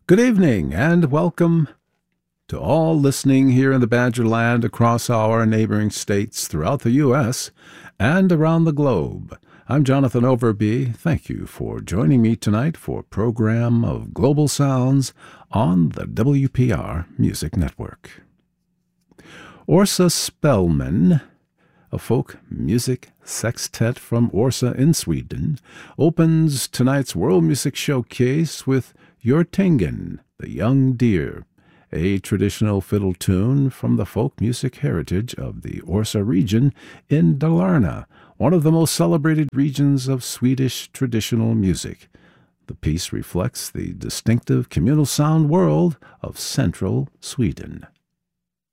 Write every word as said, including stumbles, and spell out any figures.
Good evening and welcome to all listening here in the Badger Land across our neighboring states throughout the U S and around the globe. I'm Jonathan Overby. Thank you for joining me tonight for a program of Global Sounds on the W P R Music Network. Åsa Spelman, a folk music sextet from Åsa in Sweden, opens tonight's World Music Showcase with Hjortingen, the Young Deer, a traditional fiddle tune from the folk music heritage of the Åsa region in Dalarna, one of the most celebrated regions of Swedish traditional music. The piece reflects the distinctive communal sound world of central Sweden.